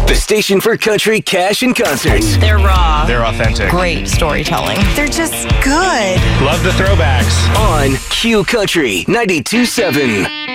The station for country, cash, and concerts. They're raw. They're authentic. Great storytelling. They're just good. Love the throwbacks. On Q Country 92.7.